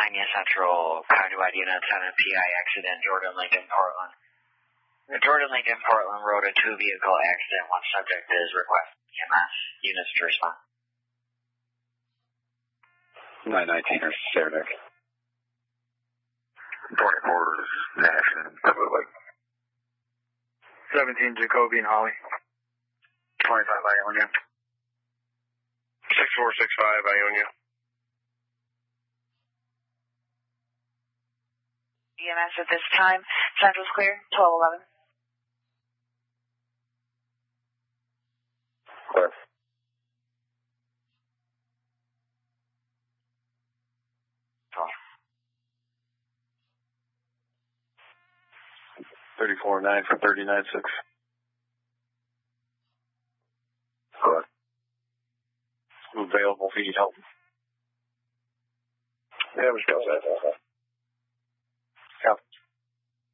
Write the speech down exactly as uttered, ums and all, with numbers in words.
Pioneer Central, conduit unit ten P I accident, Jordan Lincoln, Portland. The Jordan Lincoln, Portland Road, a two-vehicle accident. One subject is requesting E M S. Units to respond. nine nineteen or Saranac. twenty-four is Nash and Lake. seventeen Jacoby and Holly. twenty-five Ionia. six four six five Ionia. E M S at this time. Central's clear. twelve eleven. Clear. thirty-four nine for thirty-nine six. Good. Available if you need help. Yeah, we should go.